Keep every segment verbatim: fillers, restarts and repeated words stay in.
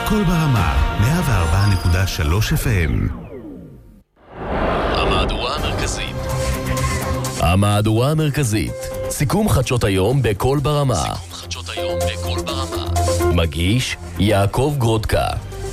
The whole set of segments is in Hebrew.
קול ברמה, מאה וארבע נקודה שלוש אף אם. המהדורה המרכזית. המהדורה המרכזית. סיכום חדשות היום בקול ברמה. סיכום חדשות היום בקול ברמה. מגיש יעקב גרודקה.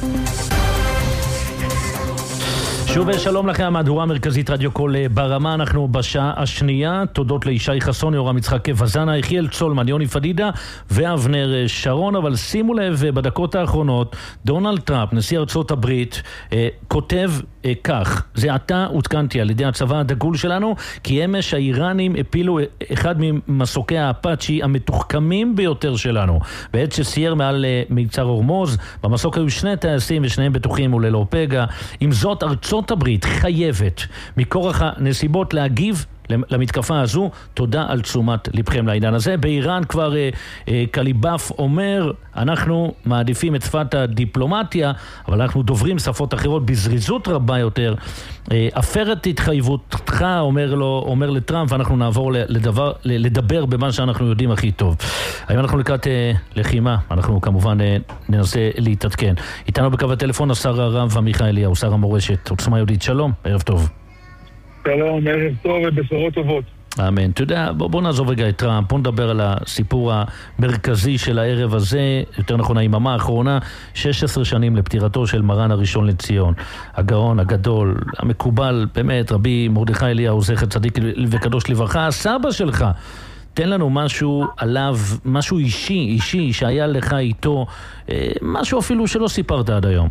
שוב שלום לכם, המהדורה המרכזית רדיו קול ברמה. אנחנו בשעה השנייה, תודות לישי חסון, יורם יצחק וזנה, יחיאל צולמן, יוני פדידה ואבנר שרון. אבל שימו לב, בדקות האחרונות דונלד טראמפ, נשיא ארצות הברית, אה, כותב אה, כך: זה עתה עודכנתי על ידי הצבא הדגול שלנו כי אמש האיראנים הפילו אחד ממסוקי האפאצ'י המתוחכמים ביותר שלנו בעת שסייר מעל אה, מיצר הורמוז. במסוק היו שני טייסים ושניהם בטוחים וללא פגע. עם זאת, ארצות הברית חייבת מכורח הנסיבות להגיב למתקפה הזו. תודה על תשומת לבכם לעניין הזה. באיראן כבר אה, אה, קליבאף אומר, אנחנו מעדיפים את שפת הדיפלומטיה, אבל אנחנו דוברים שפות אחרות בזריזות רבה יותר. אה, אפרת התחייבותך, אומר לו, אומר לטראמפ, ואנחנו נעבור לדבר, לדבר במה שאנחנו יודעים הכי טוב. היום אנחנו לקראת אה, לחימה, אנחנו כמובן אה, ננסה להתעדכן. איתנו בקו הטלפון השר הרב עמיחי אליהו, שר המורשת עוצמה יהודית. שלום, ערב טוב. שלום, ערב טוב ובשורות טובות. אמן. אתה יודע, בוא, בוא נעזוב רגע את טראמפ, בוא נדבר על הסיפור המרכזי של הערב הזה, יותר נכון היממה האחרונה, שש עשרה שנים לפטירתו של מרן הראשון לציון, הגאון הגדול, המקובל, באמת, רבי מרדכי אליהו, זכר צדיק וקדוש לברכה, הסבא שלך. תן לנו משהו עליו, משהו אישי, אישי, שהיה לך איתו, משהו אפילו שלא סיפרת עד היום.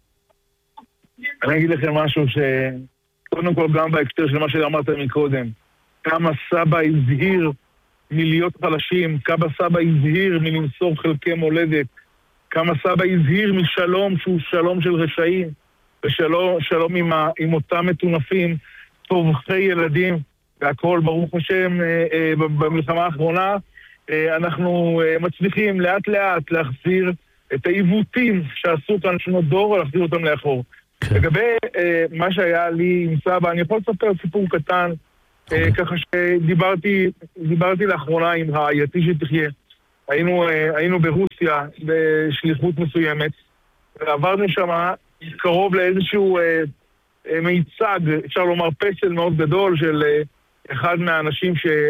אני אגיד לכם משהו ש... קודם כל גם בהקשר של מה שאמרת מקודם, כמה סבא הזהיר מלהיות חלשים, כמה סבא הזהיר מלמסור חלקי מולדת, כמה סבא הזהיר משלום שהוא שלום של רשעים, ושלום שלום עם, ה, עם אותם מטונפים, טובחי ילדים, והכל ברוך השם. אה, אה, במלחמה האחרונה אה, אנחנו אה, מצליחים לאט לאט להחזיר את העיוותים שעשו כאן שנות דור, ולהחזיר אותם לאחור. לגבי אה, מה שהיה לי עם סבא, אני יכול לספר סיפור קטן, אה, ככה שדיברתי דיברתי לאחרונה עם רעייתי שתחיה. היינו, אה, היינו ברוסיה בשליחות מסוימת, ועברנו שם קרוב לאיזשהו אה, אה, מיצג, אפשר לומר פסל מאוד גדול של אה, אחד מהאנשים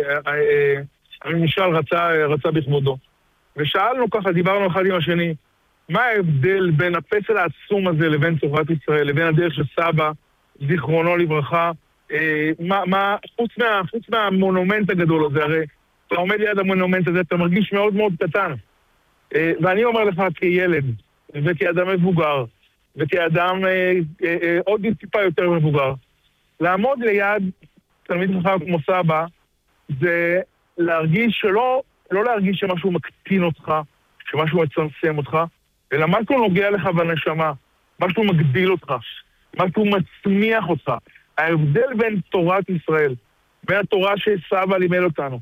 שהממשל אה, אה, רצה, רצה בכבודו. ושאלנו ככה, דיברנו אחד עם השני, מה ההבדל בין הפסל העצום הזה לבין תורת ישראל, לבין הדרך של סבא, זיכרונו לברכה, אה, מה, מה, חוץ, מה, חוץ מהמונומנט הגדול הזה, הרי אתה עומד ליד המונומנט הזה, אתה מרגיש מאוד מאוד קטן. אה, ואני אומר לך כילד, וכאדם מבוגר, וכאדם אה, אה, אה, עוד טיפה יותר מבוגר, לעמוד ליד תלמיד חכם כמו סבא, זה להרגיש שלא, לא להרגיש שמשהו מקטין אותך, שמשהו מצמצם אותך, אלא משהו נוגע לך בנשמה, משהו מגדיל אותך, משהו מצמיח אותך. ההבדל בין תורת ישראל, בין התורה שסבא לימד אותנו,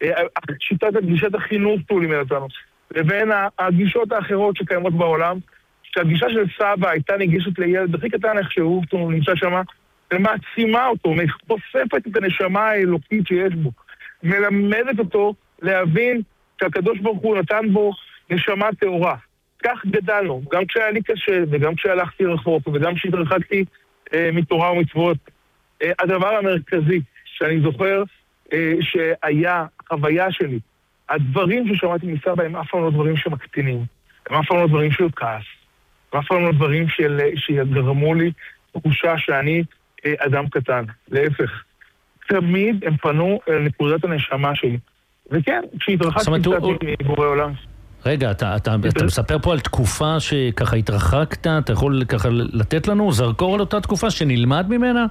שיטת גישת החינוך שהוא לימד אותנו, לבין הגישות האחרות שקיימות בעולם, שהגישה של סבא הייתה נגישת לילד הכי קטן איכשהו, הוא נמצא שם, ומעצימה אותו, חושפת את הנשמה האלוקית שיש בו, מלמדת אותו להבין שהקדוש ברוך הוא נתן בו נשמה תאורה. כך גדלנו, גם כשהיה לי קשה, וגם כשהלכתי רחוק, וגם כשהתרחקתי אה, מתורה ומצוות. אה, הדבר המרכזי שאני זוכר אה, שהיה חוויה שלי, הדברים ששמעתי מסבא הם אף פעם לא דברים שמקטינים, הם אף פעם לא דברים של כעס, הם אף פעם לא דברים של, שגרמו לי תחושה שאני אה, אדם קטן. להפך, תמיד הם פנו לנקודת הנשמה שלי. וכן, כשהתרחקתי קצת מבורא עולם. רגע, אתה, אתה, אתה מספר פה על תקופה שככה התרחקת, אתה יכול ככה לתת לנו זרקור על אותה תקופה שנלמד ממנה?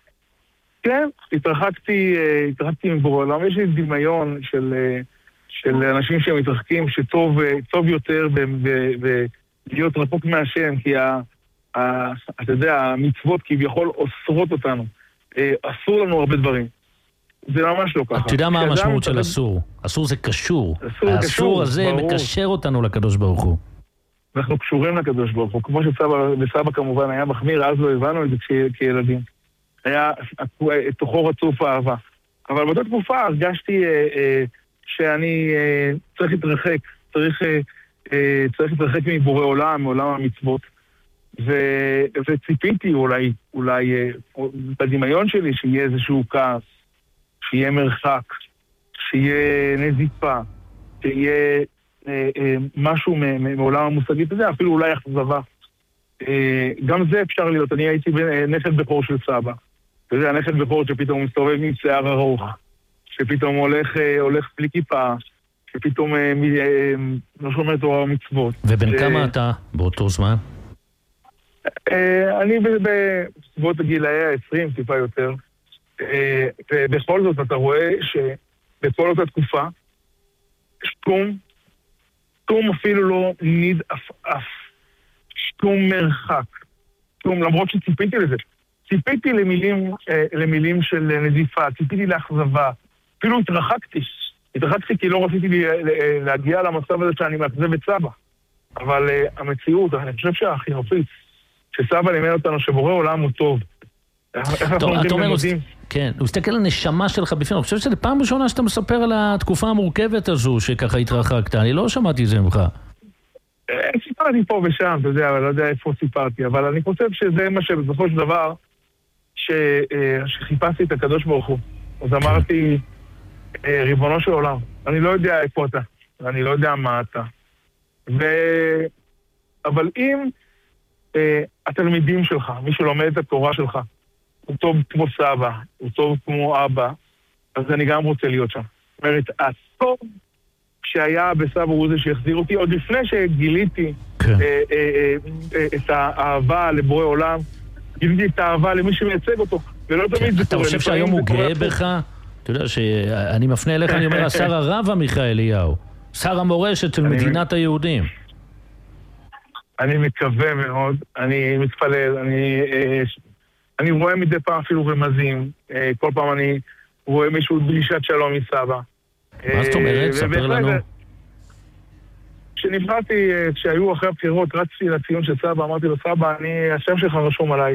כן, התרחקתי, התרחקתי מבורא עולם. יש לי דמיון של, של אנשים שמתרחקים שטוב טוב יותר ולהיות רחוק מהשם, כי ה, ה, אתה יודע, המצוות כביכול אוסרות אותנו. אסור לנו הרבה דברים. זה ממש לא ככה. אתה יודע מה המשמעות של אסור? אסור זה קשור. האסור הזה מקשר אותנו לקדוש ברוך הוא. אנחנו קשורים לקדוש ברוך הוא. כמו שסבא כמובן היה מחמיר, אז לא הבנו את זה כילדים. היה תוכו רצוף האהבה. אבל באותה תקופה הרגשתי שאני צריך להתרחק, צריך צריך להתרחק מבורא עולם, מעולם המצוות. ו... וציפיתי אולי, אולי בדמיון שלי שיהיה איזשהו כעס, שיהיה מרחק, שיהיה נזיפה, שיהיה אה, אה, משהו מעולם המושגית הזה, אפילו אולי אכזבה. אה, גם זה אפשר להיות. אני הייתי נכד בכור של סבא. אתה יודע, נכד בכור שפתאום הוא מסתובב עם שיער ארוך, שפתאום הולך, אה, הולך בלי כיפה, שפתאום אה, אה, לא שומע תורה ומצוות. ובין ש... כמה אתה באותו זמן? אה, אני בסביבות הגילאי ה-עשרים, טיפה יותר. אה, ובכל זאת אתה רואה שבכל אותה תקופה, שום, שום אפילו לא ניד אף אף, שום מרחק, שום, למרות שציפיתי לזה, ציפיתי למילים, אה, למילים של נזיפה, ציפיתי לאכזבה, אפילו התרחקתי, התרחקתי כי לא רציתי לי, להגיע למצב הזה שאני מאכזב את סבא, אבל אה, המציאות, אני חושב שהחינוכית, שסבא לימד אותנו שבורא עולם הוא טוב, איך אנחנו אומרים למודים? כן, הוא מסתכל על הנשמה שלך בפנים. אני חושב שזה פעם ראשונה שאתה מספר על התקופה המורכבת הזו שככה התרחקת. אני לא שמעתי את זה ממך. סיפרתי פה ושם, אתה יודע, אבל לא יודע איפה סיפרתי, אבל אני חושב שזה מה שבסופו של דבר שחיפשתי את הקדוש ברוך הוא. אז אמרתי, ריבונו של עולם, אני לא יודע איפה אתה, אני לא יודע מה אתה. ו... אבל אם התלמידים שלך, מי שלומד את התורה שלך, הוא טוב כמו סבא, הוא טוב כמו אבא, אז אני גם רוצה להיות שם. זאת אומרת, הטוב שהיה בסבא הוא זה שהחזיר אותי, עוד לפני שגיליתי כן. אה, אה, אה, את האהבה לבורא עולם, גיליתי את האהבה למי שמייצג אותו, ולא כן. תמיד זה אתה חושב שהיום הוא גאה בך? אתה יודע שאני מפנה אליך, אני אומר, השר הרב עמיחי אליהו, שר המורשת של מדינת היהודים. אני מקווה מאוד, אני מתפלל, אני... אה, אני רואה מדי פעם אפילו רמזים, כל פעם אני רואה מישהו דרישת שלום מסבא. מה זאת אומרת? ספר לנו. כשנבחרתי, כשהיו אחרי הבחירות, רצתי לציון של סבא, אמרתי לו, סבא, אני, השם שלך רשום עליי.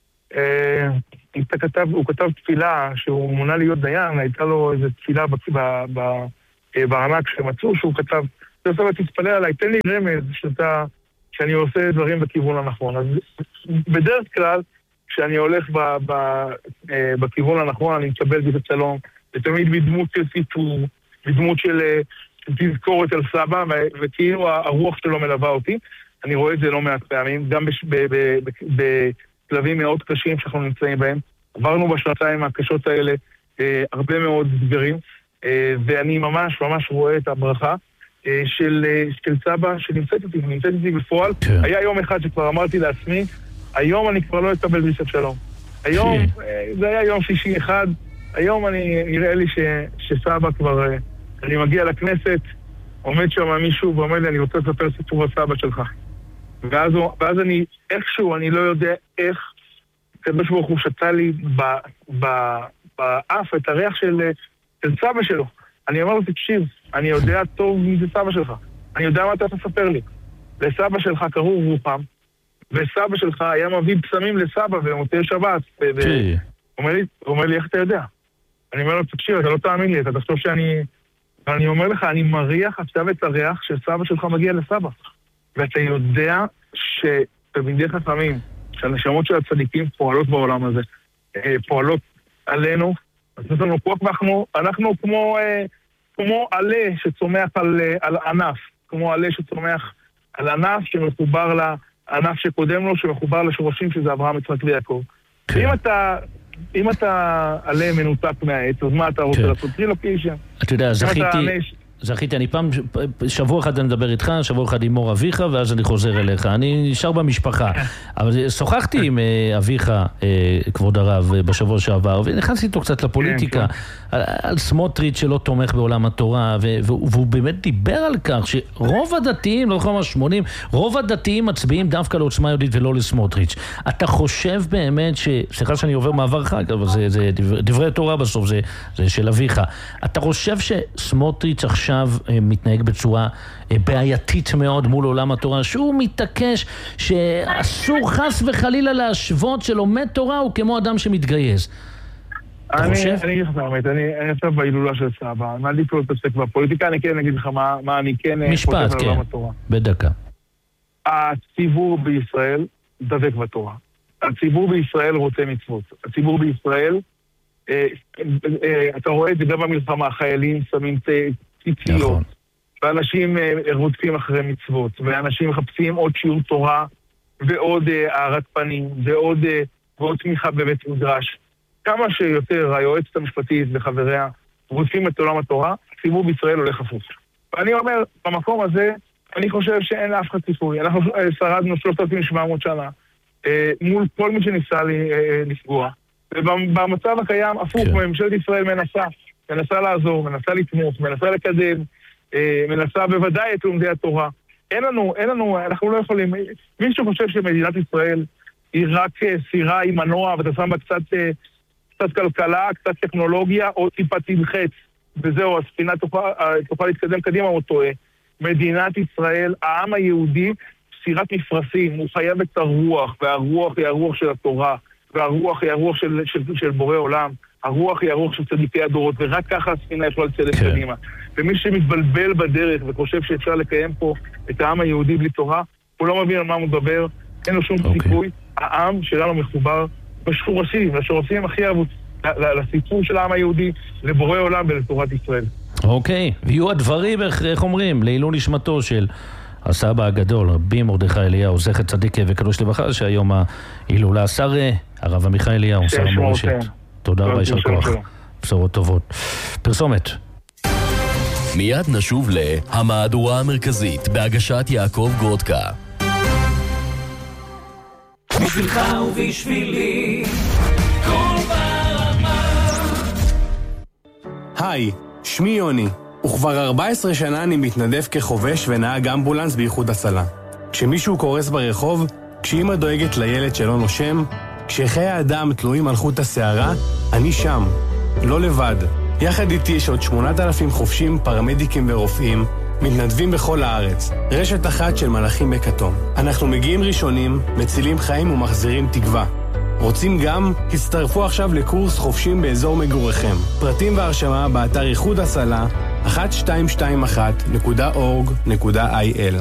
הוא כתב תפילה שהוא מונה להיות דיין, הייתה לו איזו תפילה בענק שמצאו שהוא כתב, סבא, תתפלל עליי, תן לי רמז שאני עושה דברים בכיוון הנכון. אז בדרך כלל, כשאני הולך ב, ב, אה, בכיוון הנכון, אני מקבל בית שלום, ותמיד בדמות של סיפור, בדמות של תזכורת על סבא, ו, וכאילו הרוח שלו מלווה אותי. אני רואה את זה לא מעט פעמים, גם בשלבים מאוד קשים שאנחנו נמצאים בהם. עברנו בשנתיים הקשות האלה אה, הרבה מאוד דברים, אה, ואני ממש ממש רואה את הברכה אה, של, אה, של סבא שנמצאת איתי, נמצאת איתי בפועל. כן. היה יום אחד שכבר אמרתי לעצמי, היום אני כבר לא אקבל דרישת שלום. היום, זה היה יום שישי אחד, היום אני, נראה לי ש, שסבא כבר, אני מגיע לכנסת, עומד שם מישהו ואומר לי, אני רוצה לספר סיפור הסבא שלך. ואז, ואז אני, איכשהו, אני לא יודע איך, קדוש ברוך הוא שתה לי באף את הריח של, של סבא שלו. אני אומר לו, תקשיב, אני יודע טוב מי זה סבא שלך. אני יודע מה אתה תספר לי. לסבא שלך קראו רוחם, וסבא שלך היה מביא פסמים לסבא במוצאי שבת. הוא אומר לי, הוא אומר לי, איך אתה יודע? אני אומר לו, תקשיב, אתה לא תאמין לי, אתה תחשוב שאני... ואני אומר לך, אני מריח עכשיו את הריח שסבא שלך מגיע לסבא. ואתה יודע שתלמידי חכמים, שהנשמות של הצדיקים פועלות בעולם הזה, פועלות עלינו, אז יש לנו כוח, ואנחנו, אנחנו כמו, כמו עלה שצומח על, על ענף, כמו עלה שצומח על ענף שמחובר לה, הענף שקודם לו, שמחובר לשורשים שזה אברהם, יצחק ויעקב. אם אתה, אם אתה עלה מנותק מהעץ, אז מה אתה רוצה לעשות? רילוקיישן. אתה יודע, זכיתי, זכיתי, אני פעם, שבוע אחד אני מדבר איתך, שבוע אחד עם מור אביך, ואז אני חוזר אליך. אני נשאר במשפחה. אבל שוחחתי עם אביך, כבוד הרב, בשבוע שעבר, ונכנסתי איתו קצת לפוליטיקה, על, על סמוטריץ' שלא תומך בעולם התורה, והוא באמת דיבר על כך שרוב הדתיים, לא זוכר מה שמונים, רוב הדתיים מצביעים דווקא לעוצמה יהודית ולא לסמוטריץ'. אתה חושב באמת ש... סליחה שאני עובר מעבר חג, אבל זה, זה דברי תורה בסוף, זה, זה של אביך. אתה חושב שסמוטריץ' עכשיו מתנהג בצורה בעייתית מאוד מול עולם התורה, שהוא מתעקש שאסור חס וחלילה להשוות שלומד תורה הוא כמו אדם שמתגייס? אתה חושב? אני אגיד לך באמת, אני עכשיו בהילולה של סבא, אני מעדיף לא להתעסק בפוליטיקה, אני כן אגיד לך מה אני כן... משפט, כן, בדקה. הציבור בישראל דבק בתורה. הציבור בישראל רוצה מצוות. הציבור בישראל, אתה רואה את זה גם במלחמה, החיילים שמים ציציות, ואנשים רודפים אחרי מצוות, ואנשים מחפשים עוד שיעור תורה, ועוד הערת פנים, ועוד תמיכה בבית מדרש. כמה שיותר היועצת המשפטית וחבריה רודפים את עולם התורה, הציבור בישראל הולך הפוך. ואני אומר, במקום הזה, אני חושב שאין לאף אחד סיכוי. אנחנו שרדנו שלושת אלפים שבע מאות שנה, מול כל מי שניסה לפגוע. ובמצב הקיים, הפוך, ממשלת ישראל מנסה, מנסה לעזור, מנסה לתמוך, מנסה לקדם, מנסה בוודאי את לומדי התורה. אין לנו, אין לנו, אנחנו לא יכולים, מי שחושב שמדינת ישראל היא רק סירה עם מנוע, ואתה שם בה קצת, קצת כלכלה, קצת טכנולוגיה, או טיפה תלחץ, וזהו, הספינה תוכל, תוכל להתקדם קדימה, או טועה. מדינת ישראל, העם היהודי, סירת מפרשים, הוא חייב את הרוח, והרוח היא הרוח של התורה, והרוח היא הרוח של, של, של בורא עולם, הרוח היא הרוח של צדיקי הדורות, ורק ככה הספינה יכולה לצלם כן. קדימה. ומי שמתבלבל בדרך וחושב שאפשר לקיים פה את העם היהודי בלי תורה, הוא לא מבין על מה הוא מדבר, אין לו שום okay. סיכוי. העם שלנו מחובר בשורשים, לשורשים הכי אהבות, לסיפור של העם היהודי, לבורא עולם ולתורת ישראל. אוקיי, okay. ויהיו הדברים, איך, איך אומרים, לעילוי נשמתו של הסבא הגדול, רבי מרדכי אליהו, זכר צדיק וקדוש לברכה, שהיום ההילולה, השר הרב עמיחי אליהו, שר המורשת. תודה רבה, יישר כוח. בשורות טובות. פרסומת. מיד נשוב להמהדורה המרכזית בהגשת יעקב גרודקה. בשבילך ובשבילי כל ברמה. היי, שמי יוני, וכבר ארבע עשרה שנה אני מתנדב כחובש ונהג אמבולנס באיחוד הצלה. כשמישהו קורס ברחוב, כשאמא דואגת לילד שלא נושם, כשחיי האדם תלויים על חוט השערה, אני שם, לא לבד. יחד איתי יש עוד שמונת אלפים חובשים, פרמדיקים ורופאים, מתנדבים בכל הארץ. רשת אחת של מלאכים בכתום. אנחנו מגיעים ראשונים, מצילים חיים ומחזירים תקווה. רוצים גם? הצטרפו עכשיו לקורס חובשים באזור מגוריכם. פרטים והרשמה באתר איחוד הצלה אחת שתיים שתיים אחת נקודה אורג נקודה איי אל.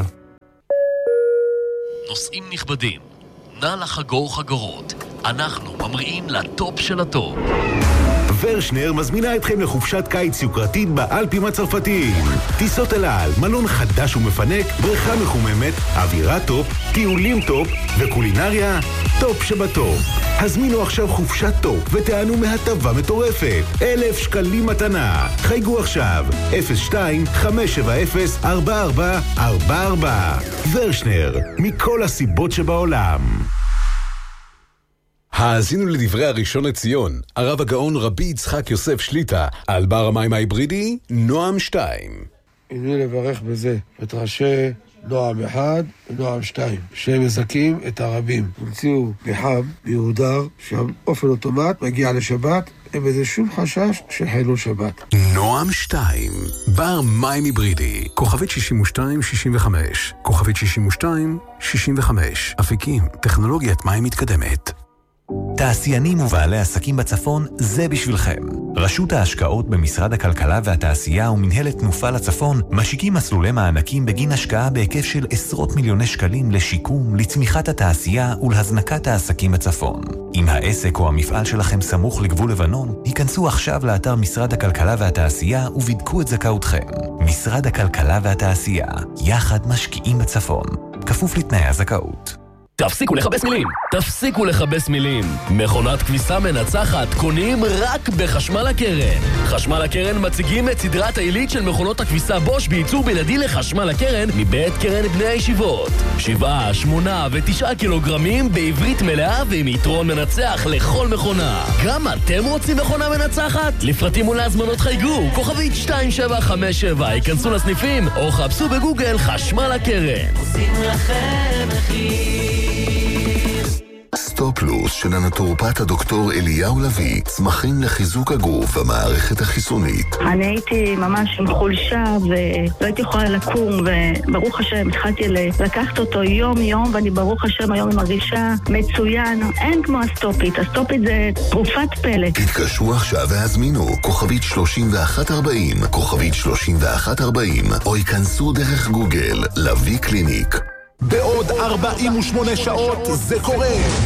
נוסעים נכבדים, נא לחגור חגורות. אנחנו ממריאים לטופ של הטופ. ורשנר מזמינה אתכם לחופשת קיץ יוקרתית באלפים הצרפתיים. טיסות אל על, מלון חדש ומפנק, בריכה מחוממת, אווירה טופ, טיולים טופ וקולינריה טופ שבטופ. הזמינו עכשיו חופשת טופ ותענו מהטבה מטורפת. אלף שקלים מתנה. חייגו עכשיו אפס שתיים חמש שבע אפס ארבע ארבע ארבע ארבע. ורשנר, מכל הסיבות שבעולם. האזינו לדברי הראשון לציון, הרב הגאון רבי יצחק יוסף שליטה, על בר המים ההיברידי, נועם שתיים. הנה לברך בזה את ראשי נועם אחד ונועם שתיים, שהם מזכים את הרבים. המציאו פחם מיהודר, שם אופן אוטומט מגיע לשבת, אין בזה שום חשש שחילול שבת. נועם שתיים, בר מים היברידי, כוכבית שישים ושתיים שישים וחמש, כוכבית שישים ושתיים שישים וחמש, אפיקים, טכנולוגיית מים מתקדמת. תעשיינים ובעלי עסקים בצפון, זה בשבילכם. רשות ההשקעות במשרד הכלכלה והתעשייה ומנהלת תנופה לצפון משיקים מסלולי מענקים בגין השקעה בהיקף של עשרות מיליוני שקלים לשיקום, לצמיחת התעשייה ולהזנקת העסקים בצפון. אם העסק או המפעל שלכם סמוך לגבול לבנון, היכנסו עכשיו לאתר משרד הכלכלה והתעשייה ובדקו את זכאותכם. משרד הכלכלה והתעשייה, יחד משקיעים בצפון. כפוף לתנאי הזכאות. תפסיקו לחבש מילים, תפסיקו לחבש מילים. מכונת כביסה מנצחת קונים רק בחשמל הקרן. חשמל הקרן מציגים את סדרת העילית של מכונות הכביסה בוש בייצור בלעדי לחשמל הקרן מבית קרן בני הישיבות. שבעה, שמונה ותשעה קילוגרמים בעברית מלאה ועם יתרון מנצח לכל מכונה. גם אתם רוצים מכונה מנצחת? לפרטים ולהזמנות חייגו, כוכבית שתיים שבע חמש שבע, היכנסו לסניפים או חפשו בגוגל חשמל הקרן. עושים לכם מחיר. סטופ פלוס של הנטורופט הדוקטור אליהו לוי, צמחים לחיזוק הגוף והמערכת החיסונית. אני הייתי ממש עם חולשה ולא הייתי יכולה לקום, וברוך השם התחלתי לקחת אותו יום יום, ואני ברוך השם היום מרגישה מצוין. אין כמו הסטופית, הסטופית זה תרופת פלא. תתקשרו עכשיו והזמינו כוכבית שלושים ואחת ארבעים, כוכבית שלושים ואחת ארבעים, או ייכנסו דרך גוגל, לוי קליניק. בעוד ארבעים ושמונה שעות זה קורה.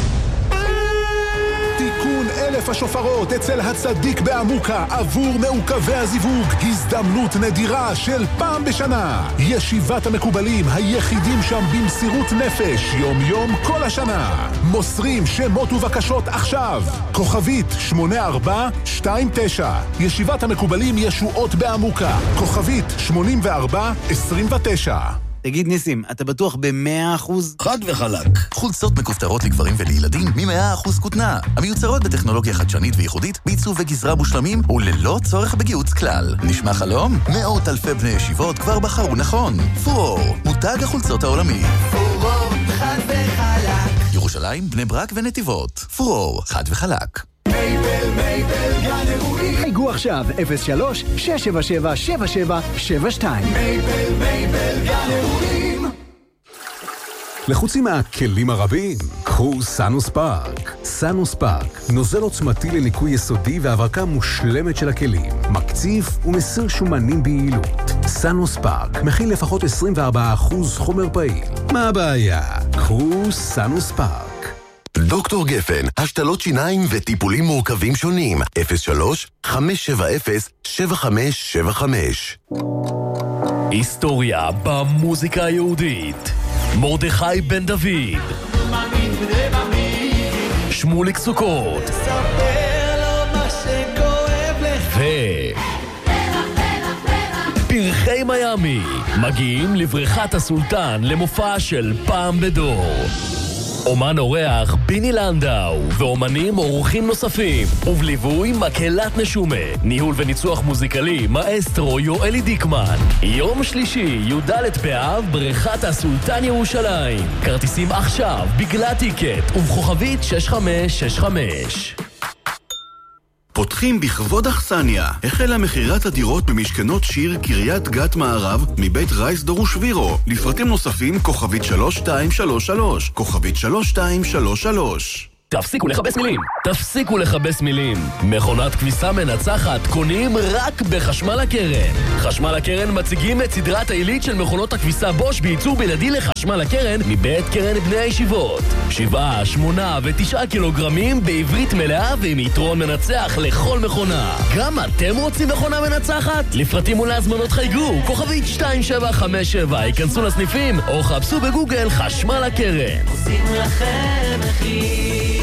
תיקון אלף השופרות אצל הצדיק בעמוקה עבור מעוכבי הזיווג. הזדמנות נדירה של פעם בשנה. ישיבת המקובלים היחידים שם במסירות נפש, יום יום כל השנה. מוסרים שמות ובקשות עכשיו. כוכבית שמונה ארבע שתיים תשע. ישיבת המקובלים ישועות בעמוקה. כוכבית שמונים וארבע עשרים ותשע. תגיד ניסים, אתה בטוח ב-מאה אחוז? חד וחלק. חולצות מכופתרות לגברים ולילדים מ-מאה אחוז כותנה. המיוצרות בטכנולוגיה חדשנית וייחודית, בעיצוב וגזרה מושלמים וללא צורך בגיוץ כלל. נשמע חלום? מאות אלפי בני ישיבות כבר בחרו נכון. פורור, מותג החולצות העולמי. פורור, חד וחלק. ירושלים, בני ברק ונתיבות. פורור, חד וחלק. מייבל, מייבל, גן אירועים. חייגו עכשיו אפס שלוש שש שבע שבע שבע שבע שבע שתיים. מייבל, מייבל, גן אירועים. לחוצים מהכלים הרבים, קחו סאנוס פארק. סאנוס פארק, נוזל עוצמתי לניקוי יסודי והברקה מושלמת של הכלים, מקציף ומסיר שומנים ביעילות. סאנוס פארק מכיל לפחות עשרים וארבעה אחוז חומר פעיל. מה הבעיה? קחו סאנוס פארק. דוקטור גפן, השתלות שיניים וטיפולים מורכבים שונים. אפס שלוש חמש שבע אפס שבע חמש שבע חמש. היסטוריה במוזיקה היהודית. מרדכי בן דוד, שמוליק סוכות ו... פרחי מיאמי מגיעים לבריכת הסולטן למופע של פעם בדור. אומן אורח ביני לנדאו ואומנים אורחים נוספים, ובליווי מקהלת נשומה, ניהול וניצוח מוזיקלי מאסטרו יואלי דיקמן. יום שלישי י"ד באב, בריכת הסולטן ירושלים. כרטיסים עכשיו בגלל טיקט ובכוכבית שש חמש שש חמש. פותחים בכבוד אכסניה. החלה מחירת הדירות במשכנות שיר קריית גת מערב מבית רייס דורושבירו. לפרטים נוספים כוכבית שלוש שתיים שלוש שלוש, כוכבית שלוש שתיים שלוש שלוש. תפסיקו לחבס מילים, תפסיקו לחבס מילים. מכונת כביסה מנצחת קונים רק בחשמל הקרן. חשמל הקרן מציגים את סדרת העילית של מכונות הכביסה בוש בייצור בלעדי לחשמל הקרן מבית קרן בני הישיבות. שבעה, שמונה ותשעה קילוגרמים בעברית מלאה ועם יתרון מנצח לכל מכונה. גם אתם רוצים מכונה מנצחת? לפרטים ולהזמנות חייגו, כוכבית שתיים שבע חמש שבע, היכנסו לסניפים או חפשו בגוגל חשמל הקרן. עושים לכם מחיר.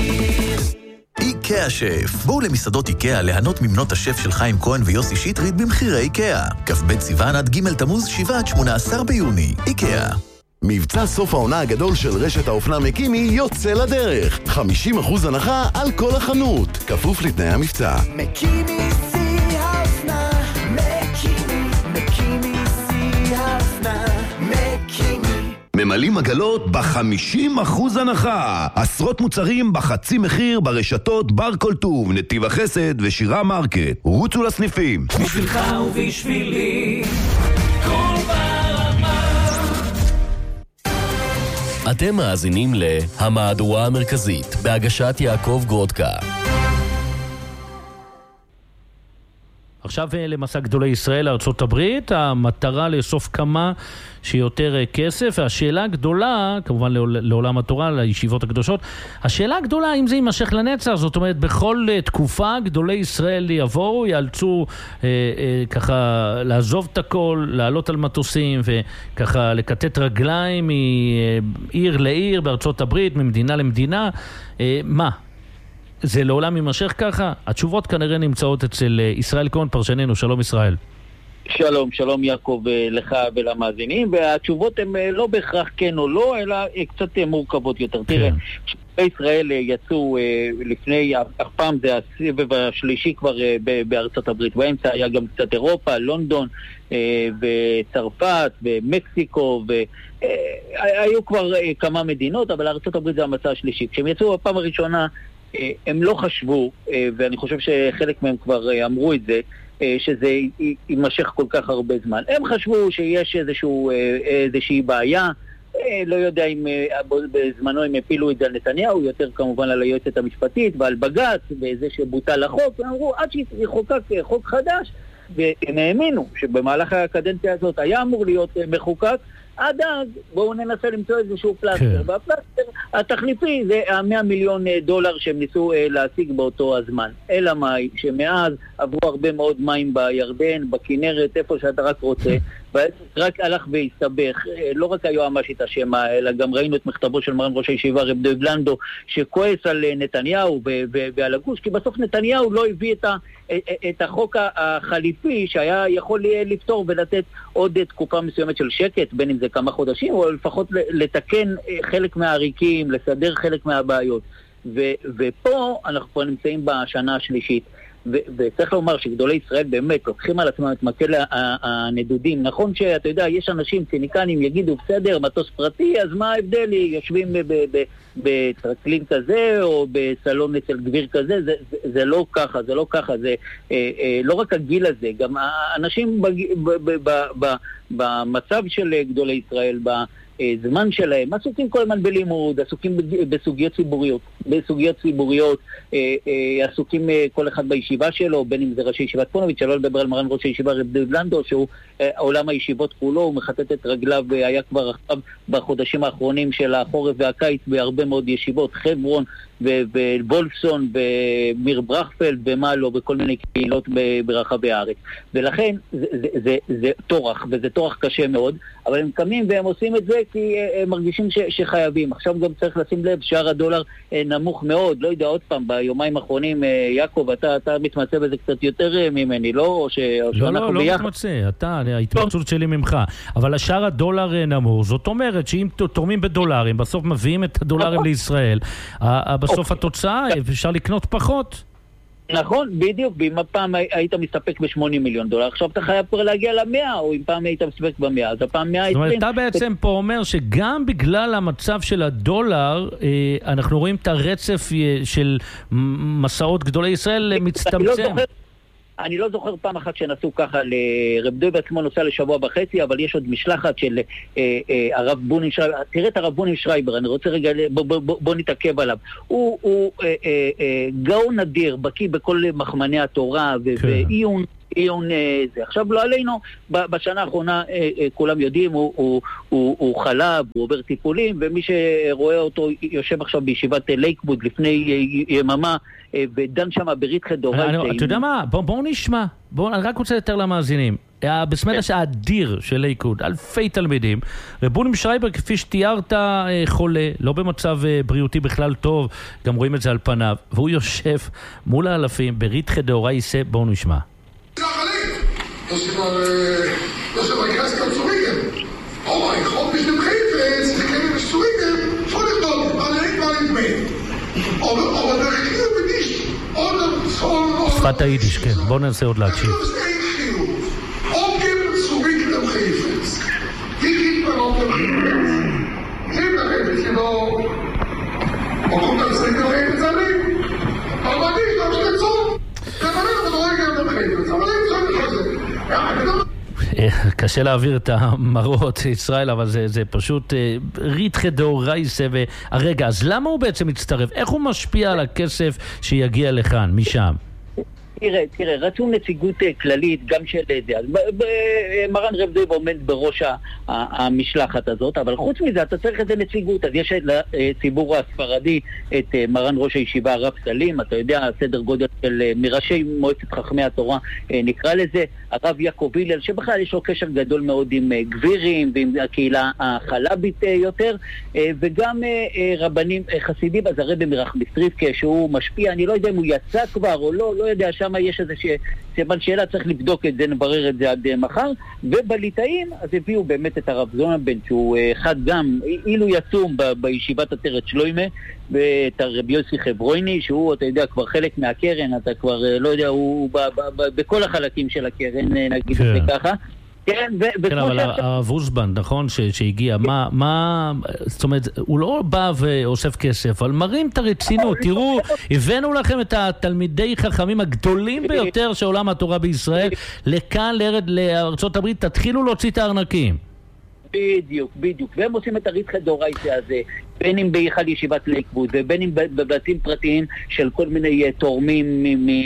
איקאה שף. בואו למסעדות איקאה ליהנות ממנות השף של חיים כהן ויוסי שטרית במחירי איקאה. כ"ב סיוון עד ג' תמוז שבעה עד שמונה עשר ביוני. איקאה. מבצע סוף העונה הגדול של רשת האופנה מקימי יוצא לדרך. חמישים אחוז הנחה על כל החנות. כפוף לתנאי המבצע. מקימי שיא האופנה. מקימי, מקימי שיא האופנה. מקימי. ממלאים עגלות ב-חמישים אחוז הנחה. עשרות מוצרים בחצי מחיר ברשתות בר כל טוב, נתיב החסד ושירה מרקט. רוצו לסניפים. בשבילך ובשבילי כל ברמה. אתם מאזינים להמהדורה המרכזית בהגשת יעקב גרודקה. עכשיו למסע גדולי ישראל, ארצות הברית, המטרה לאסוף כמה שיותר כסף, והשאלה הגדולה, כמובן לעולם התורה, לישיבות הקדושות, השאלה הגדולה האם זה יימשך לנצח, זאת אומרת בכל תקופה גדולי ישראל יבואו, יאלצו אה, אה, ככה לעזוב את הכל, לעלות על מטוסים וככה לקטט רגליים מעיר לעיר בארצות הברית, ממדינה למדינה, אה, מה? זה לעולם יימשך ככה? התשובות כנראה נמצאות אצל ישראל כהן, פרשננו. שלום ישראל. שלום, שלום יעקב לך ולמאזינים, והתשובות הן לא בהכרח כן או לא, אלא קצת מורכבות יותר. תראה, ישראל יצאו לפני, הפעם זה הסבב השלישי כבר בארצות הברית, באמצע היה גם קצת אירופה, לונדון וצרפת ומקסיקו, והיו כבר כמה מדינות, אבל ארצות הברית זה המצע השלישי. כשהם יצאו בפעם הראשונה, הם לא חשבו, ואני חושב שחלק מהם כבר אמרו את זה, שזה יימשך כל כך הרבה זמן. הם חשבו שיש איזשהו, איזושהי בעיה, לא יודע אם בזמנו הם הפילו את זה על נתניהו, יותר כמובן על היועצת המשפטית ועל בג"ץ, וזה שבוטל החוק, הם אמרו עד שיחוקק חוק חדש, והם האמינו שבמהלך הקדנציה הזאת היה אמור להיות מחוקק, עד אז בואו ננסה למצוא איזשהו פלסטר, כן. והפלסטר התחליפי זה המאה מיליון דולר שהם ניסו להשיג באותו הזמן. אלא מאי, שמאז עברו הרבה מאוד מים בירדן, בכנרת, איפה שאתה רק רוצה, ורק הלך והסתבך. לא רק היועמ"שית אשמה, אלא גם ראינו את מכתבו של מרן ראש הישיבה רב דב לנדו, שכועס על נתניהו ועל הגוש, כי בסוף נתניהו לא הביא את ה... את החוק החליפי שהיה יכול לפתור ולתת עוד תקופה מסוימת של שקט, בין אם זה כמה חודשים, או לפחות לתקן חלק מהעריקים, לסדר חלק מהבעיות. ו- ופה אנחנו כבר נמצאים בשנה השלישית, ו- וצריך לומר שגדולי ישראל באמת לוקחים על עצמם את מקל הנדודים. נכון שאתה יודע, יש אנשים ציניקנים יגידו בסדר, מטוס פרטי, אז מה ההבדל? יושבים בטרקלין כזה או בסלון אצל גביר כזה, זה, זה, זה לא ככה, זה לא ככה, זה אה, אה, לא רק הגיל הזה, גם האנשים בג, ב, ב, ב, ב, במצב של גדולי ישראל, בזמן שלהם, עסוקים כל הזמן בלימוד, עסוקים בסוגיות ציבוריות, בסוגיות ציבוריות, עסוקים כל אחד בישיבה שלו, בין אם זה ראשי ישיבת פונוביץ', שלא לדבר על מרן ראש הישיבה רב דב לנדו, שהוא עולם הישיבות כולו, הוא מחטט את רגליו, היה כבר עכשיו בחודשים האחרונים של החורף והקיץ בהרבה מאוד ישיבות, חברון ובולפסון ומיר ברכפלד ומה לא, בכל מיני קהילות ברחבי הארץ. ולכן זה, זה, זה, זה תורח, וזה תורח קשה מאוד, אבל הם קמים והם עושים את זה כי הם מרגישים ש, שחייבים. עכשיו גם צריך לשים לב, שער הדולר נמוך מאוד, לא יודע, עוד פעם, ביומיים האחרונים, יעקב, אתה, אתה מתמצא בזה קצת יותר ממני, לא? או ש, או לא, לא, לא מתמצא, אתה, ההתמצאות שלי ממך. אבל השער הדולר נמוך, זאת אומרת שאם תורמים בדולרים, בסוף מביאים את הדולרים לישראל, בסוף התוצאה אפשר לקנות פחות. נכון, בדיוק, ואם הפעם היית מסתפק ב-שמונים מיליון דולר, עכשיו אתה חייב כבר להגיע ל-מאה, או אם פעם היית מסתפק ב-מאה, אז הפעם מאה ועשרים. זאת אומרת, אתה בעצם פה אומר שגם בגלל המצב של הדולר, אנחנו רואים את הרצף של מסעות גדולי ישראל מצטמצם. אני לא זוכר פעם אחת שנסעו ככה, לרב דב עצמו נוסע לשבוע וחצי, אבל יש עוד משלחת של אה, אה, הרב בונים שרייבר, תראה את הרב בונים שרייבר, אני רוצה רגע, בוא, בוא, בוא, בוא נתעכב עליו. הוא, הוא אה, אה, אה, גאון נדיר, בקיא בכל מחמני התורה, ועיון, עיון זה. עכשיו לא עלינו, בשנה האחרונה כולם יודעים, הוא, הוא, הוא, הוא חלב, הוא עובר טיפולים, ומי שרואה אותו יושב עכשיו בישיבת לייקווד לפני יממה, ודן שם ברית חדורייתא. אתה יודע מה? בואו נשמע. אני רק רוצה יותר למאזינים. בסמדש האדיר של לייקוד, אלפי תלמידים, רבונים שרייבר, כפי שתיארת, חולה, לא במצב בריאותי בכלל טוב, גם רואים את זה על פניו, והוא יושב מול האלפים ברית חדורייתא. בואו נשמע. dass sie mal, äh, dass sie mal ganz ganz zurückgehen. Oh mein Gott, ich nehme Hilfe, sie können mich zurückgehen. Voll ich doch, allein war ich mit. Aber, aber der Chilub bin ich. Oder so... שפת היידיש, כן. בואו ננסה עוד להקשיב. Das ist ein Chilub. Umgeben zurück in dem Hilfes. Wie geht man auf dem Hilfes? Nehmt der Hilfes, genau. Und kommt das nicht noch Hilfes an ihm? Aber nicht, aber nicht so. Kann man nicht noch Hilfes an dem Hilfes. Aber nicht so nicht so. קשה להעביר את המראות ישראל, אבל זה, זה פשוט רית חדורייתא. והרגע, אז למה הוא בעצם מצטרף? איך הוא משפיע על הכסף שיגיע לכאן, משם? תראה, תראה, רצו נציגות כללית גם של זה, אז מרן רב דב עומד בראש המשלחת הזאת, אבל חוץ מזה אתה צריך את הנציגות, אז יש לציבור הספרדי את מרן ראש הישיבה הרב סלים, אתה יודע, סדר גודל של מראשי מועצת חכמי התורה נקרא לזה, הרב יעקב הלל, שבכלל יש לו קשר גדול מאוד עם גבירים ועם הקהילה החלבית יותר, וגם רבנים חסידים, אז הרב מרח מסטריפקה שהוא משפיע, אני לא יודע אם הוא יצא כבר או לא, לא יודע, שם שם יש איזה סימן שאלה, צריך לבדוק את זה, נברר את זה עד מחר. ובליטאים, אז הביאו באמת את הרב זוננבן, שהוא אחד גם, אילו יצום ב- בישיבת עטרת שלוימה, ואת הרב יוסי חברויני, שהוא, אתה יודע, כבר חלק מהקרן, אתה כבר, לא יודע, הוא ב- ב- ב- בכל החלקים של הקרן, נגיד את זה ככה. כן, ו- כן, אבל הרב אוזבנד, נכון, ש- שהגיע, מה, מה, זאת אומרת, הוא לא בא ואוסף כסף, אבל מרים את הרצינות, תראו, הבאנו לכם את התלמידי חכמים הגדולים ביותר של עולם התורה בישראל, לכאן, לארד, לארצות הברית, תתחילו להוציא את הארנקים. בדיוק, בדיוק, והם עושים את הריתחא דאורייתא הזה, בין אם בהיכל ישיבת לייקווד, ובין אם בבתים פרטיים של כל מיני תורמים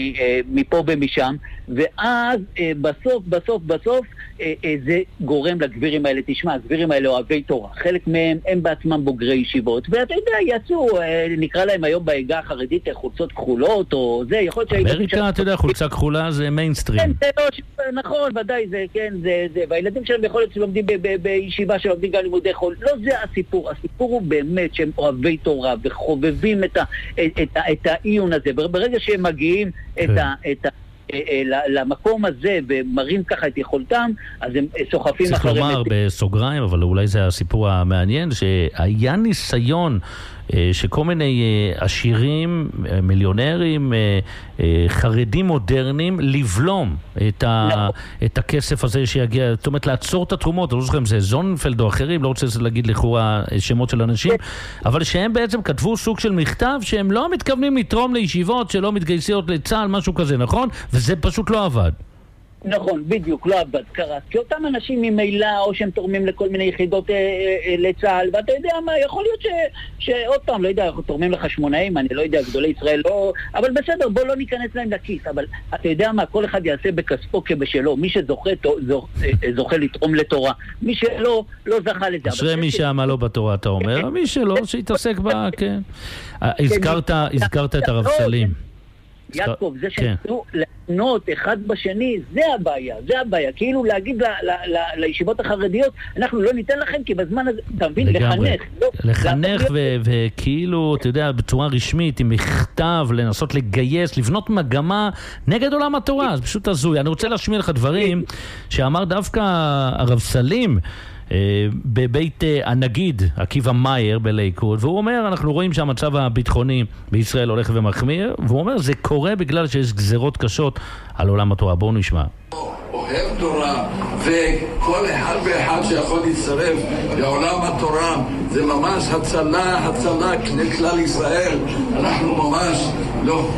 מפה ומשם, ואז בסוף, בסוף, בסוף, זה גורם לגבירים האלה. תשמע, הגבירים האלה אוהבי תורה, חלק מהם הם בעצמם בוגרי ישיבות, ואתה יודע, יצאו, נקרא להם היום בהגה החרדית חולצות כחולות, או זה, יכול להיות אמריקה, אתה יודע, חולצה כחולה זה מיינסטרים. נכון, ודאי, זה, כן, זה, זה, והילדים שלהם יכול להיות שלומדים בישיבה שלומדים גם לימודי חול, לא זה הסיפור, הסיפור הוא באמת שהם אוהבי תורה וחובבים את, ה, את, ה, את העיון הזה, ברגע שהם מגיעים את ה... את ה למקום הזה ומראים ככה את יכולתם, אז הם סוחפים אחריהם. צריך לומר בסוגריים, אבל אולי זה הסיפור המעניין, שהיה ניסיון שכל מיני עשירים, מיליונרים, חרדים מודרניים, לבלום את, ה, את הכסף הזה שיגיע, זאת אומרת לעצור את התרומות, לא זוכר אם זה זוננפלד או אחרים, לא רוצה להגיד לכאורה שמות של אנשים, אבל שהם בעצם כתבו סוג של מכתב שהם לא מתכוונים לתרום לישיבות, שלא מתגייסות לצה"ל, משהו כזה, נכון? וזה פשוט לא עבד. נכון, בדיוק, לא עבד, קרס. כי אותם אנשים ממילא, או שהם תורמים לכל מיני יחידות אה, אה, לצה"ל, ואתה יודע מה, יכול להיות ש, שעוד פעם, לא יודע, אנחנו תורמים לך שמונאים, אני לא יודע, גדולי ישראל לא... אבל בסדר, בוא לא ניכנס להם לכיס, אבל אתה יודע מה, כל אחד יעשה בכספו כבשלו, מי שזוכה זוכ, זוכה לתרום לתורה, מי שלא, לא זכה לזה. אשרי מי שעמל לא בתורה, אתה אומר, מי שלא, שיתעסק בה, כן. הזכרת, הזכרת את הרב סלים. יעקב, זה שניסו לענות אחד בשני, זה הבעיה, זה הבעיה. כאילו להגיד לישיבות החרדיות, אנחנו לא ניתן לכם, כי בזמן הזה, אתה מבין, לחנך. לחנך וכאילו, אתה יודע, בצורה רשמית, עם מכתב, לנסות לגייס, לבנות מגמה נגד עולם התורה. זה פשוט הזוי. אני רוצה להשמיע לך דברים שאמר דווקא הרב סלים, בבית הנגיד עקיבא מאייר בלייקוד, והוא אומר, אנחנו רואים שהמצב הביטחוני בישראל הולך ומחמיר, והוא אומר, זה קורה בגלל שיש גזרות קשות על עולם התורה. בואו נשמע. אוהב תורה, וכל אחד ואחד שיכול להצטרף לעולם התורה, זה ממש הצלה, הצלה לכלל ישראל. אנחנו ממש לא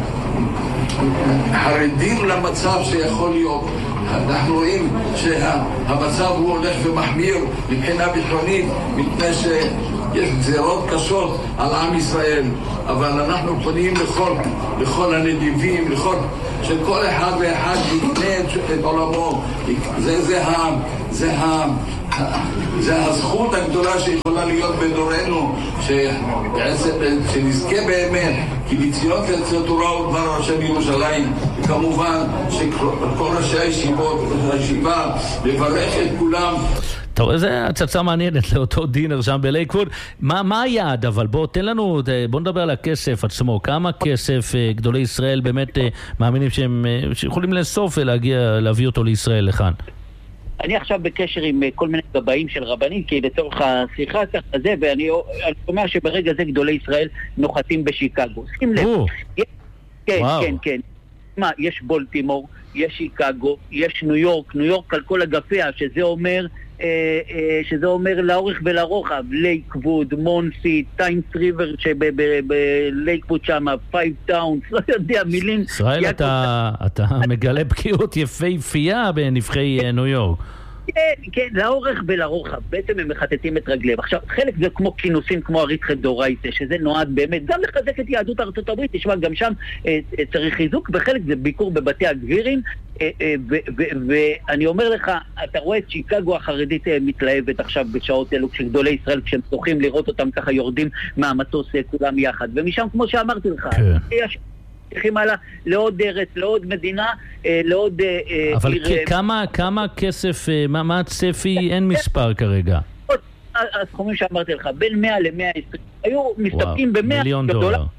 חרדים למצב שיכול להיות. אנחנו רואים שהמצב הוא הולך ומחמיר מבחינה ביטחונית, מפני שיש גזירות קשות על עם ישראל, אבל אנחנו פונים לכל, לכל הנדיבים, לכל, שכל אחד ואחד יקנה את עולמו. זה, זה, ה, זה, ה, זה הזכות הגדולה שיכולה להיות בדורנו, שבעצם, שנזכה באמת, כי בציון תצא תורה ודבר השם ירושלים. וכמובן שכל ראשי הישיבות, הישיבה, לברך את כולם. טוב, איזו הצצה מעניינת לאותו דינר שם בלייקווד. מה, מה היעד? אבל בוא, תן לנו, בוא נדבר על הכסף עצמו. כמה כסף גדולי ישראל באמת מאמינים שהם יכולים לאסוף ולהגיע, להביא אותו לישראל לכאן? אני עכשיו בקשר עם כל מיני גבאים של רבנים, כי לצורך השיחה ככה זה, ואני אומר שברגע זה גדולי ישראל נוחתים בשיקגו. שים לב. כן, כן, כן. מה, יש בולטימור, יש שיקגו, יש ניו יורק, ניו יורק על כל אגפיה, שזה אומר, אה, אה, שזה אומר לאורך ולרוחב, לייקווד, מונסי, טיינס ריבר שבלייקווד שם, פייב טאונס, לא יודע, מילים. ישראל, אתה, אתה מגלה בקיאות יפהפייה בנבחי ניו יורק. כן, כן, לאורך ולרוחב, בעצם הם מחטטים את רגליהם. עכשיו, חלק זה כמו כינוסים, כמו הריתחא דאורייתא, שזה נועד באמת גם לחזק את יהדות ארצות הברית, תשמע, גם שם אה, צריך חיזוק, וחלק זה ביקור בבתי הגבירים, אה, אה, ואני אומר לך, אתה רואה את שיקגו החרדית אה, מתלהבת עכשיו בשעות אלו, כשגדולי ישראל, כשהם זוכים לראות אותם ככה יורדים מהמטוס אה, כולם יחד, ומשם, כמו שאמרתי לך, כן. יש... צריכים הלאה לעוד ארץ, לעוד מדינה, לעוד... אבל כמה, כמה כסף, מה, מה הצפי? אין מספר כרגע. הסכומים שאמרתי לך, בין מאה למאה עשרים, היו מסתפקים ב-מאה מיליון דולר.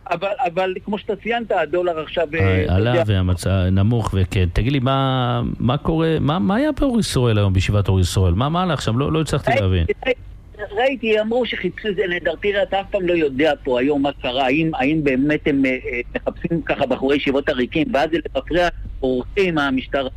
אבל, אבל כמו שאתה ציינת, הדולר עכשיו... עלה והמצע נמוך, וכן. תגיד לי, מה, מה קורה, מה, מה היה באור ישראל היום, בישיבת אור ישראל? מה, מה הלך שם? לא, לא הצלחתי להבין. ראיתי, אמרו שחיפשו זה נהדר, תראה, אתה אף פעם לא יודע פה היום מה קרה, האם, האם באמת הם מחפשים ככה בחורי ישיבות עריקים, ואז זה לפפרע אורחים מהמשטרה.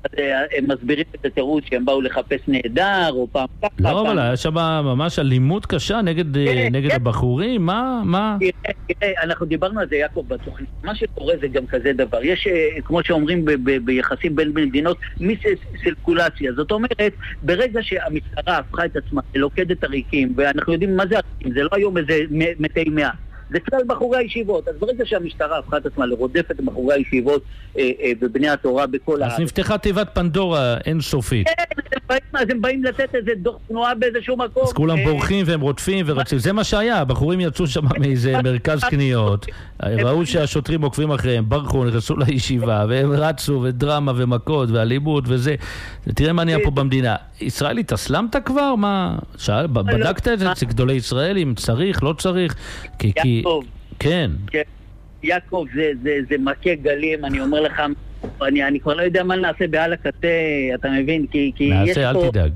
הם מסבירים את התירוץ שהם באו לחפש נהדר או פעם ככה. לא, אבל היה שם ממש אלימות קשה נגד הבחורים, מה? מה? אנחנו דיברנו על זה, יעקב, בתוכנית. מה שקורה זה גם כזה דבר. יש, כמו שאומרים ביחסים בין מדינות, מיסרקולציה. זאת אומרת, ברגע שהמשטרה הפכה את עצמה ללוכדת עריקים, ואנחנו יודעים מה זה עריקים, זה לא היום איזה מתי מאה. זה כלל בחורי הישיבות. אז ברגע שהמשטרה הפכה את עצמה לרודפת את בחורי הישיבות אה, אה, בבני התורה בכל הארץ. אז נפתחה תיבת פנדורה אינסופית. כן, אז הם באים לתת איזה דוח תנועה באיזשהו מקום. אז כולם בורחים והם רודפים ורצים. זה מה שהיה, הבחורים יצאו שם מאיזה מרכז קניות, ראו שהשוטרים עוקבים אחריהם, ברחו, נכנסו לישיבה, והם רצו ודרמה ומכות ואלימות וזה. תראה מה נהיה פה במדינה. ישראלית, הסלמת כבר? מה? שאל, בדקת את זה? גדולי ישראל, אם צריך, לא צריך? כי... יעקב, כן. כן. יעקב, זה, זה, זה מכה גלים, אני אומר לך, אני, אני כבר לא יודע מה נעשה בעל הקטה, אתה מבין? כי, כי נעשה, אל פה, תדאג.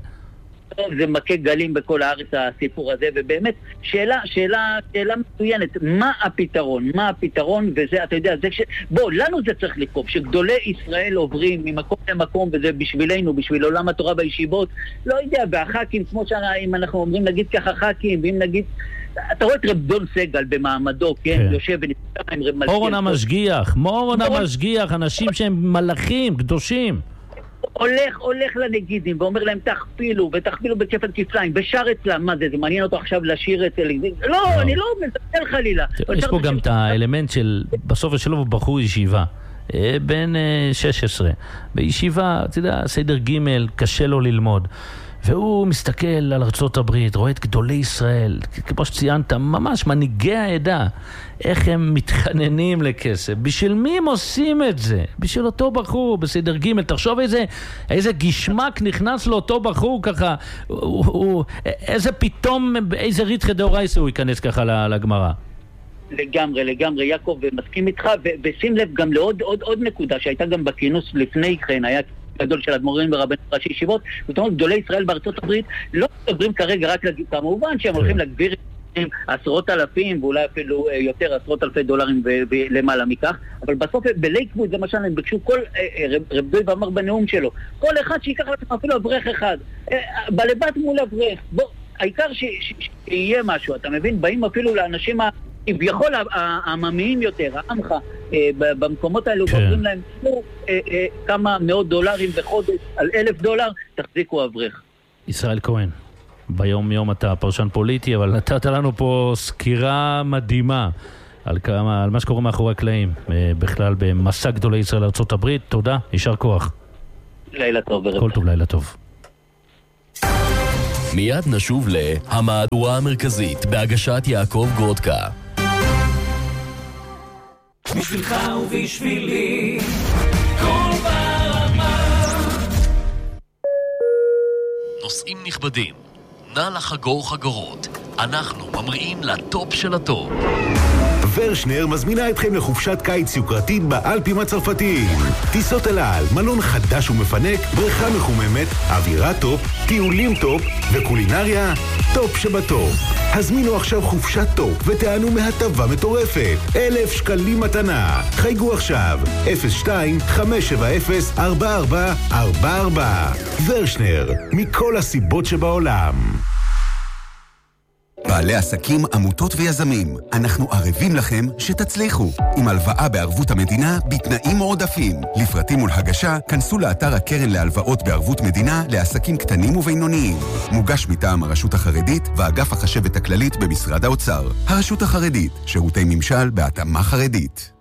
זה מכה גלים בכל הארץ הסיפור הזה, ובאמת, שאלה, שאלה, שאלה מצוינת, מה הפתרון? מה הפתרון? וזה, אתה יודע, זה ש... בוא, לנו זה צריך לקרוא, שגדולי ישראל עוברים ממקום למקום, וזה בשבילנו, בשביל עולם התורה בישיבות, לא יודע, והח"כים, כמו שאם אנחנו אומרים, נגיד ככה ח"כים, ואם נגיד... אתה רואה את רב דון סגל במעמדו, כן, יושב ונפתח עם רב מלכיאל. מורון המשגיח, מורון המשגיח, אנשים שהם מלאכים, קדושים. הולך, הולך לנגידים ואומר להם תכפילו, ותכפילו בכפל כפליים, ושר אצלם, מה זה, זה מעניין אותו עכשיו לשיר את... לא, אני לא מזלזל חלילה. יש פה גם את האלמנט של, בסוף שלו בחור ישיבה, בן שש עשרה, בישיבה, אתה יודע, סדר ג' קשה לו ללמוד. והוא מסתכל על ארצות הברית, רואה את גדולי ישראל, כמו שציינת, ממש מנהיגי העדה, איך הם מתחננים לכסף. בשביל מי הם עושים את זה? בשביל אותו בחור בסדר ג' תחשוב איזה, איזה גשמק נכנס לאותו בחור ככה, הוא, הוא, איזה פתאום, איזה ריתחי דאורייסה הוא ייכנס ככה לגמרא. לגמרי, לגמרי, יעקב, ומסכים איתך, ושים לב גם לעוד עוד, עוד נקודה שהייתה גם בכינוס לפני כן, היה גדול של אדמו"רים ורבני ראשי ישיבות, זאת אומרת, גדולי ישראל בארצות הברית לא מדברים כרגע רק כמובן שהם הולכים להגביר עשרות אלפים ואולי אפילו יותר עשרות אלפי דולרים ולמעלה מכך, אבל בסוף בלייקווד למשל הם ביקשו כל, רב דוי ואמר בנאום שלו, כל אחד שיקח לעצמו אפילו אברך אחד, בלבת מול אברך, בוא, העיקר שיהיה משהו, אתה מבין? באים אפילו לאנשים ה... כביכול העממיים יותר, העמך, במקומות האלו אומרים להם, כמה מאות דולרים בחודש על אלף דולר, תחזיקו אברך. ישראל כהן, ביום יום אתה פרשן פוליטי, אבל נתת לנו פה סקירה מדהימה על, כמה, על מה שקורה מאחורי הקלעים, בכלל במסע גדולי ישראל לארצות הברית. תודה, יישר כוח. לילה טוב. כל טוב, לילה טוב. מיד נשוב להמהדורה המרכזית בהגשת יעקב גרודקה. בשבילך ובשבילי כל ברמה. נושאים נכבדים, נא לחגור חגורות, אנחנו ממריאים לטופ של הטופ. ורשנר מזמינה אתכם לחופשת קיץ יוקרתית באלפים הצרפתיים. טיסות אל על, מלון חדש ומפנק, בריכה מחוממת, אווירה טופ, טיולים טופ וקולינריה טופ שבטופ. הזמינו עכשיו חופשת טופ ותענו מהטבה מטורפת. אלף שקלים מתנה. חייגו עכשיו אפס שתיים חמש שבע אפס ארבע ארבע ארבע ארבע. ורשנר, מכל הסיבות שבעולם. בעלי עסקים, עמותות ויזמים, אנחנו ערבים לכם שתצליחו. עם הלוואה בערבות המדינה בתנאים מועדפים. לפרטים ולהגשה, כנסו לאתר הקרן להלוואות בערבות מדינה לעסקים קטנים ובינוניים. מוגש מטעם הרשות החרדית ואגף החשבת הכללית במשרד האוצר. הרשות החרדית, שירותי ממשל בהתאמה חרדית.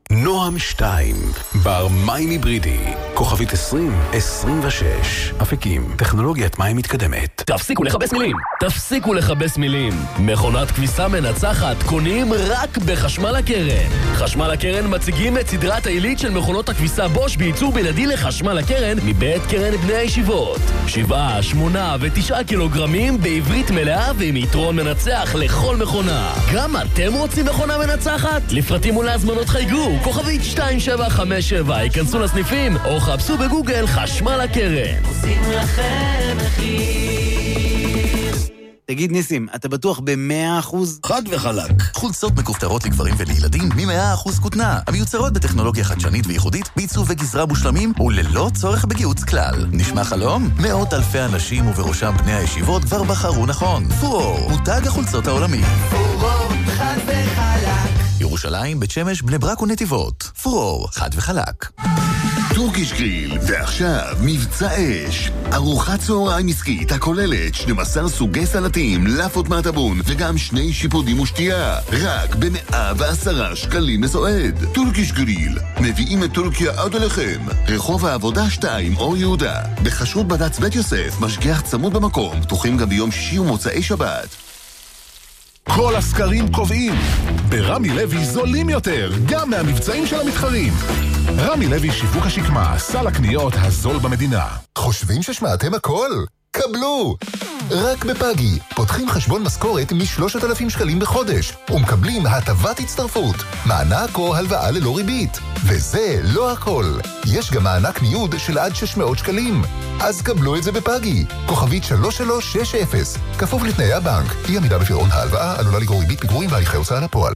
נועם שתיים, בר מים היברידי, כוכבית עשרים עשרים ושש. אפיקים, טכנולוגיית מים מתקדמת. תפסיקו לחבש מילים, תפסיקו לחבש מילים. מכונת כביסה מנצחת קונים רק בחשמל הקרן. חשמל הקרן מציגים את סדרת העילית של מכונות הכביסה בוש בייצור בלעדי לחשמל הקרן מבית קרן בני הישיבות. שבעה, שמונה ותשעה קילוגרמים בעברית מלאה ועם יתרון מנצח לכל מכונה. גם אתם רוצים מכונה מנצחת? לפרטים ולהזמנות חייגו, כוכבית שתיים שבע חמש שבע, היכנסו לסניפים או חפשו בגוגל חשמל הקרן. עושים לכם מחיר. תגיד ניסים, אתה בטוח ב-מאה אחוז? חד וחלק. חולצות מכופתרות לגברים ולילדים מ-מאה אחוז כותנה. המיוצרות בטכנולוגיה חדשנית וייחודית, בעיצוב וגזרה מושלמים וללא צורך בגיוץ כלל. נשמע חלום? מאות אלפי אנשים ובראשם בני הישיבות כבר בחרו נכון. פורור, מותג החולצות העולמי. פורור, חד וחלק. ירושלים, בית שמש, בני ברק ונתיבות. פורור, חד וחלק. טורקיש גריל, ועכשיו מבצע אש. ארוחת צהריים עסקית הכוללת שנים עשר סוגי סלטים, לאפות מהטבון וגם שני שיפודים ושתייה. רק ב-מאה ועשרה שקלים לסועד. טורקיש גריל, מביאים את טורקיה עד אליכם. רחוב העבודה שתיים, אור יהודה. בחשרות בד"ץ בית יוסף, משגיח צמוד במקום. פתוחים גם ביום שישי ומוצאי שבת. כל הסקרים קובעים, ברמי לוי זולים יותר, גם מהמבצעים של המתחרים. רמי לוי שיווק השקמה, סל הקניות הזול במדינה. חושבים ששמעתם הכל? קבלו! רק בפאגי, פותחים חשבון משכורת מ-שלושת אלפים שקלים בחודש, ומקבלים הטבת הצטרפות, מענק או הלוואה ללא ריבית. וזה לא הכל. יש גם מענק ניוד של עד שש מאות שקלים. אז קבלו את זה בפאגי. כוכבית שלוש שלוש שש אפס. כפוף לתנאי הבנק. אי עמידה בפירעון ההלוואה עלולה לגרור ריבית פיגורים והליכי הוצאה לפועל.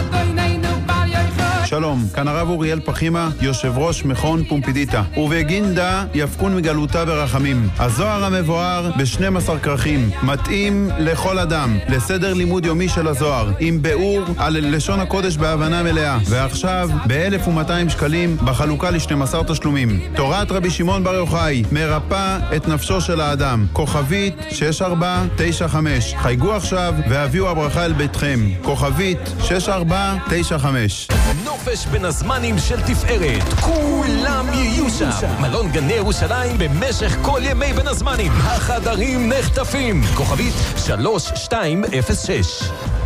שלום, כאן הרב אוריאל פחימה, יושב ראש מכון פומפידיטה. ובגינדה יפקון מגלותה ברחמים. הזוהר המבואר ב-שנים עשר כרכים, מתאים לכל אדם, לסדר לימוד יומי של הזוהר, עם ביאור על לשון הקודש בהבנה מלאה. ועכשיו, ב-אלף ומאתיים שקלים בחלוקה ל-שנים עשר תשלומים. תורת רבי שמעון בר יוחאי, מרפא את נפשו של האדם. כוכבית שש ארבע תשע חמש. חייגו עכשיו והביאו הברכה אל ביתכם. כוכבית שש ארבע תשע חמש. נופש בין הזמנים של תפארת, כולם יהיו שם. מלון גני ירושלים במשך כל ימי בין הזמנים. החדרים נחטפים. כוכבית שלוש שתיים אפס שש.